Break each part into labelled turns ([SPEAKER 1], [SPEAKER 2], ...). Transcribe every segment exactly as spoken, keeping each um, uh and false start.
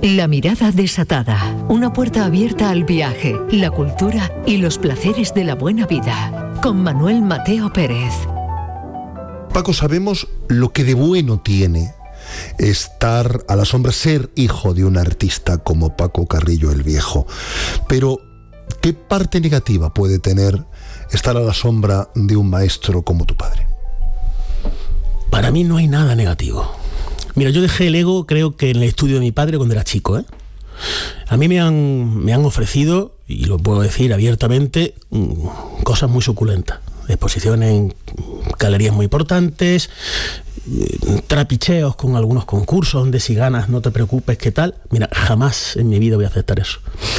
[SPEAKER 1] La mirada desatada, una puerta abierta al viaje, la cultura y los placeres de la buena vida, con Manuel Mateo Pérez.
[SPEAKER 2] Paco, sabemos lo que de bueno tiene estar a la sombra, ser hijo de un artista como Paco Carrillo el Viejo, pero ¿qué parte negativa puede tener estar a la sombra de un maestro como tu padre?
[SPEAKER 3] Para mí no hay nada negativo. Mira, yo dejé el ego, creo que en el estudio de mi padre cuando era chico, ¿eh? A mí me han, me han ofrecido, y lo puedo decir abiertamente, cosas muy suculentas. Exposiciones en galerías muy importantes, trapicheos con algunos concursos donde si ganas no te preocupes, ¿qué tal? Mira, jamás en mi vida voy a aceptar eso.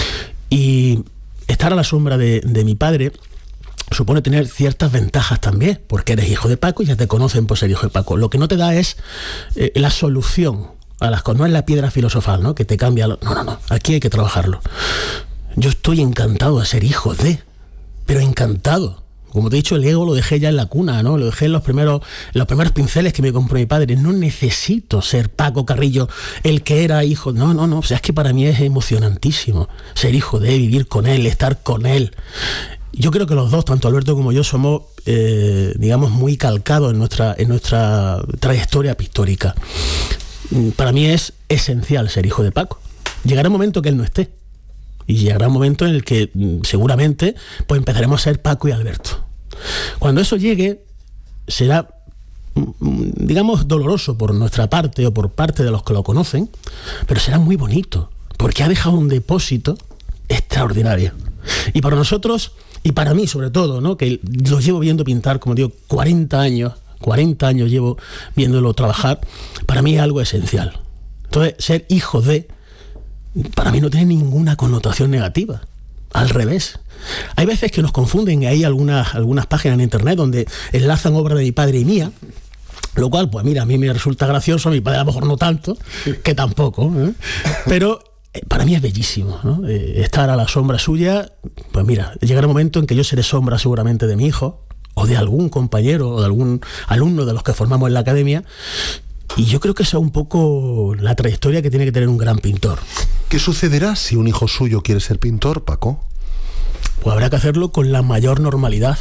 [SPEAKER 3] Y estar a la sombra de, de mi padre supone tener ciertas ventajas también, porque eres hijo de Paco y ya te conocen por ser hijo de Paco. Lo que no te da es eh, la solución a las cosas, no es la piedra filosofal, ¿no? Que te cambia. Lo... No, no, no, aquí hay que trabajarlo. Yo estoy encantado de ser hijo de, pero encantado. Como te he dicho, el ego lo dejé ya en la cuna, ¿no? Lo dejé en los primeros, en los primeros pinceles que me compró mi padre. No necesito ser Paco Carrillo, el que era hijo. No, no, no. O sea, es que para mí es emocionantísimo ser hijo de, vivir con él, estar con él. Yo creo que los dos, tanto Alberto como yo, somos, eh, digamos, muy calcados en nuestra, en nuestra trayectoria pictórica. Para mí es esencial ser hijo de Paco. Llegará un momento que él no esté. Y llegará un momento en el que seguramente pues empezaremos a ser Paco y Alberto. Cuando eso llegue, será, digamos, doloroso por nuestra parte o por parte de los que lo conocen, pero será muy bonito, porque ha dejado un depósito extraordinario. Y para nosotros, y para mí sobre todo, ¿no? Que lo llevo viendo pintar, como digo, cuarenta años, cuarenta años llevo viéndolo trabajar, para mí es algo esencial. Entonces, ser hijo de, para mí no tiene ninguna connotación negativa. Al revés. Hay veces que nos confunden, y hay algunas, algunas páginas en internet donde enlazan obra de mi padre y mía, lo cual, pues mira, a mí me resulta gracioso, a mi padre a lo mejor no tanto, que tampoco, ¿eh? Pero eh, para mí es bellísimo, ¿no? Eh, estar a la sombra suya, pues mira, llegará un momento en que yo seré sombra seguramente de mi hijo, o de algún compañero, o de algún alumno de los que formamos en la academia. Y yo creo que esa es un poco la trayectoria que tiene que tener un gran pintor.
[SPEAKER 2] ¿Qué sucederá si un hijo suyo quiere ser pintor, Paco?
[SPEAKER 3] Pues habrá que hacerlo con la mayor normalidad.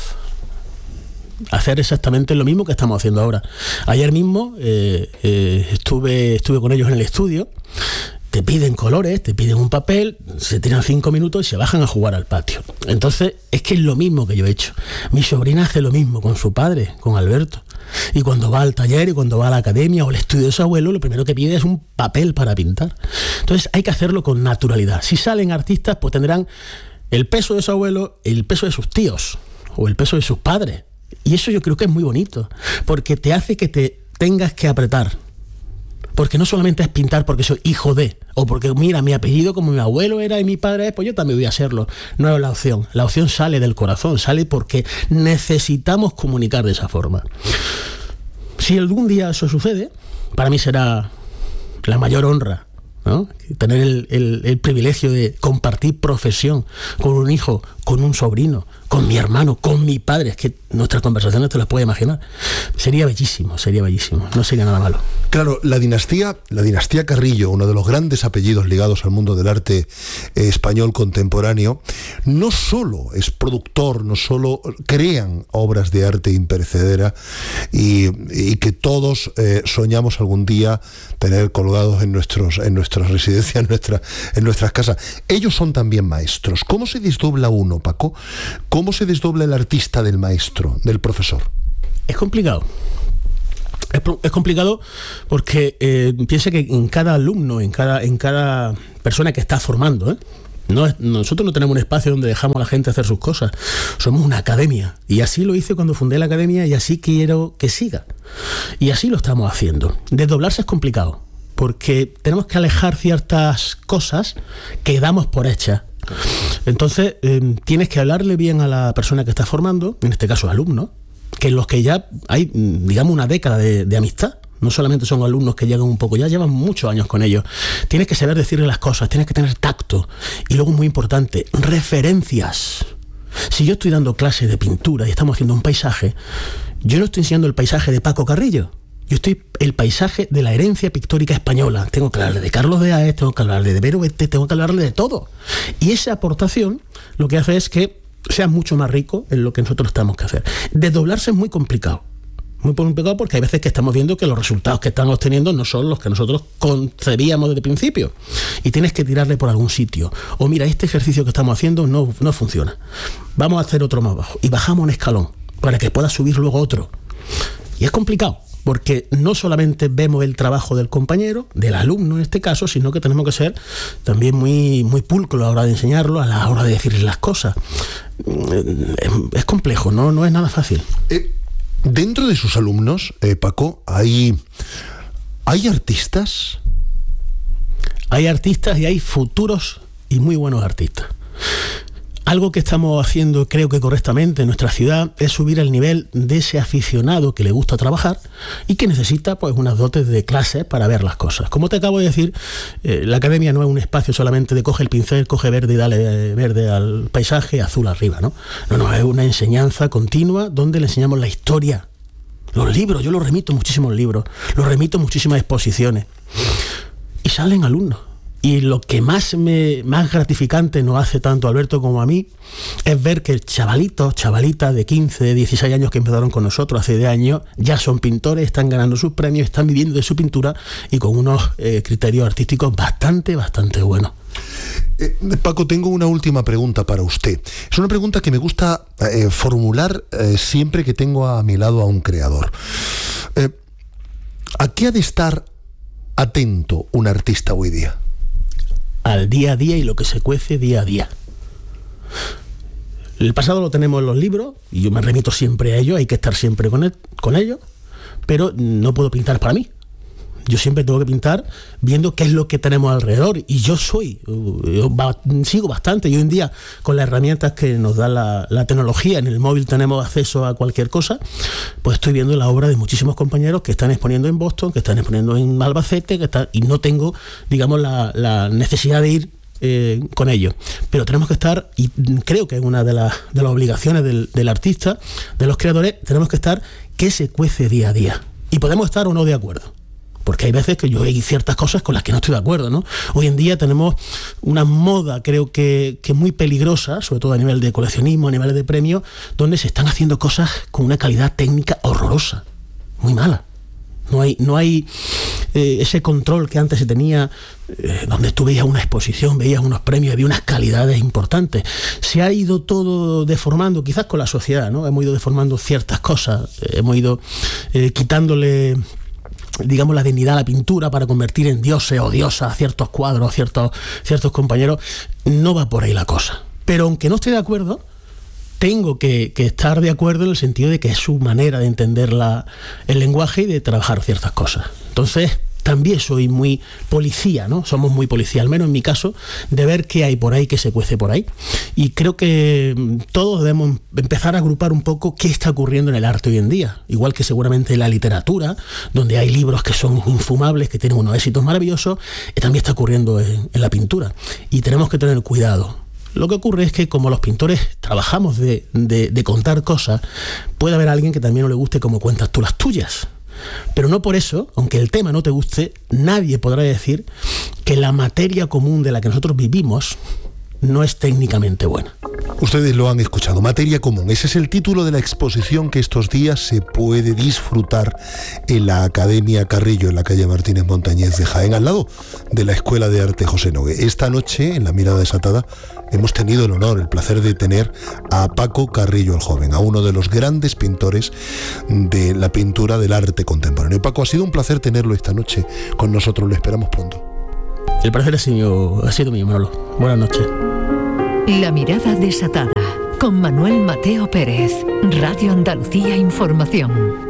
[SPEAKER 3] Hacer exactamente lo mismo que estamos haciendo ahora. Ayer mismo eh, eh, estuve, estuve con ellos en el estudio. Te piden colores, te piden un papel, se tiran cinco minutos y se bajan a jugar al patio. Entonces, es que es lo mismo que yo he hecho. Mi sobrina hace lo mismo con su padre, con Alberto. Y cuando va al taller y cuando va a la academia o al estudio de su abuelo, lo primero que pide es un papel para pintar. Entonces hay que hacerlo con naturalidad. Si salen artistas, pues tendrán el peso de su abuelo, el peso de sus tíos o el peso de sus padres. Y eso yo creo que es muy bonito, porque te hace que te tengas que apretar. Porque no solamente es pintar porque soy hijo de, o porque mira, mi apellido como mi abuelo era y mi padre es, pues yo también voy a serlo. No es la opción. La opción sale del corazón, sale porque necesitamos comunicar de esa forma. Si algún día eso sucede, para mí será la mayor honra, ¿no? Tener el, el, el privilegio de compartir profesión con un hijo, con un sobrino, con mi hermano, con mi padre. Es que nuestras conversaciones te las puedes imaginar. Sería bellísimo, sería bellísimo. No sería nada malo.
[SPEAKER 2] Claro, la dinastía, la dinastía Carrillo, uno de los grandes apellidos ligados al mundo del arte eh, español contemporáneo, no solo es productor, no solo crean obras de arte imperecedera y, y que todos eh, soñamos algún día tener colgados en nuestros en nuestras residencias, en, nuestra, en nuestras casas. Ellos son también maestros. ¿Cómo se desdobla uno, Paco? ¿Cómo se desdobla el artista del maestro, del profesor?
[SPEAKER 3] Es complicado. Es, es complicado porque eh, piensa que en cada alumno, en cada, en cada persona que está formando, ¿eh? No es, nosotros no tenemos un espacio donde dejamos a la gente hacer sus cosas. Somos una academia. Y así lo hice cuando fundé la academia y así quiero que siga. Y así lo estamos haciendo. Desdoblarse es complicado porque tenemos que alejar ciertas cosas que damos por hechas. Entonces, eh, tienes que hablarle bien a la persona que estás formando, en este caso alumnos, que en los que ya hay, digamos, una década de, de amistad. No solamente son alumnos que llegan un poco, ya llevan muchos años con ellos. Tienes que saber decirle las cosas, tienes que tener tacto. Y luego, muy importante, referencias. Si yo estoy dando clases de pintura y estamos haciendo un paisaje, yo no estoy enseñando el paisaje de Paco Carrillo. Yo estoy el paisaje de la herencia pictórica española. Tengo que hablarle de Carlos de Haes, tengo que hablarle de Vero Bete, tengo que hablarle de todo. Y esa aportación lo que hace es que sea mucho más rico en lo que nosotros tenemos que hacer. Desdoblarse es muy complicado. Muy complicado porque hay veces que estamos viendo que los resultados que están obteniendo no son los que nosotros concebíamos desde el principio. Y tienes que tirarle por algún sitio. O mira, este ejercicio que estamos haciendo no, no funciona. Vamos a hacer otro más bajo. Y bajamos un escalón para que pueda subir luego otro. Y es complicado. Porque no solamente vemos el trabajo del compañero, del alumno en este caso, sino que tenemos que ser también muy, muy pulcros a la hora de enseñarlo, a la hora de decirles las cosas. Es, es complejo, no, no es nada fácil.
[SPEAKER 2] Eh, dentro de sus alumnos, eh, Paco, hay, ¿hay artistas?
[SPEAKER 3] Hay artistas y hay futuros y muy buenos artistas. Algo que estamos haciendo, creo que correctamente, en nuestra ciudad es subir el nivel de ese aficionado que le gusta trabajar y que necesita pues unas dotes de clases para ver las cosas. Como te acabo de decir, eh, la academia no es un espacio solamente de coge el pincel, coge verde y dale verde al paisaje, azul arriba, ¿no? No, no, es una enseñanza continua donde le enseñamos la historia. Los libros, yo los remito muchísimos libros, los remito muchísimas exposiciones. Y salen alumnos. Y lo que más me más gratificante nos hace tanto a Alberto como a mí es ver que chavalitos, chavalitas de quince, dieciséis años que empezaron con nosotros hace diez años, ya son pintores, están ganando sus premios, están viviendo de su pintura y con unos eh, criterios artísticos bastante, bastante buenos.
[SPEAKER 2] Eh, Paco, tengo una última pregunta para usted. Es una pregunta que me gusta eh, formular eh, siempre que tengo a mi lado a un creador. Eh, ¿A qué ha de estar atento un artista hoy día?
[SPEAKER 3] Al día a día y lo que se cuece día a día. El pasado lo tenemos en los libros y yo me remito siempre a ello, hay que estar siempre con, él, con ello, pero no puedo pintar para mí. Yo siempre tengo que pintar viendo qué es lo que tenemos alrededor y yo soy, yo va, sigo bastante y hoy en día con las herramientas que nos da la, la tecnología, en el móvil tenemos acceso a cualquier cosa, pues estoy viendo la obra de muchísimos compañeros que están exponiendo en Boston, que están exponiendo en Albacete, que están, y no tengo, digamos, la, la necesidad de ir eh, con ellos. Pero tenemos que estar, y creo que es una de, la, de las obligaciones del, del artista, de los creadores, tenemos que estar que se cuece día a día. Y podemos estar o no de acuerdo. Porque hay veces que yo hay ciertas cosas con las que no estoy de acuerdo, ¿no? Hoy en día tenemos una moda, creo que, que muy peligrosa, sobre todo a nivel de coleccionismo, a nivel de premios, donde se están haciendo cosas con una calidad técnica horrorosa, muy mala. No hay, no hay eh, ese control que antes se tenía, eh, donde tú veías una exposición, veías unos premios, había unas calidades importantes. Se ha ido todo deformando, quizás con la sociedad, ¿no? Hemos ido deformando ciertas cosas, eh, hemos ido eh, quitándole, digamos, la dignidad a la pintura para convertir en dioses o diosas a ciertos cuadros, a ciertos, ciertos compañeros. No va por ahí la cosa. Pero aunque no esté de acuerdo, tengo que, que estar de acuerdo en el sentido de que es su manera de entender la, el lenguaje y de trabajar ciertas cosas. Entonces, también soy muy policía, ¿no? Somos muy policía, al menos en mi caso, de ver qué hay por ahí, qué se cuece por ahí. Y creo que todos debemos empezar a agrupar un poco qué está ocurriendo en el arte hoy en día. Igual que seguramente en la literatura, donde hay libros que son infumables, que tienen unos éxitos maravillosos, también está ocurriendo en, en la pintura. Y tenemos que tener cuidado. Lo que ocurre es que como los pintores trabajamos de, de, de contar cosas, puede haber alguien que también no le guste cómo cuentas tú las tuyas. Pero no por eso, aunque el tema no te guste, nadie podrá decir que la materia común de la que nosotros vivimos no es técnicamente buena.
[SPEAKER 2] Ustedes lo han escuchado, materia común. Ese es el título de la exposición que estos días se puede disfrutar en la Academia Carrillo, en la calle Martínez Montañés de Jaén, al lado de la Escuela de Arte José Nogue. Esta noche, en La Mirada Desatada, hemos tenido el honor, el placer de tener a Paco Carrillo el Joven, a uno de los grandes pintores de la pintura del arte contemporáneo. Paco, ha sido un placer tenerlo esta noche con nosotros, lo esperamos pronto.
[SPEAKER 3] El placer ha sido, ha sido mío, Manolo. Buenas noches.
[SPEAKER 1] La Mirada Desatada, con Manuel Mateo Pérez, Radio Andalucía Información.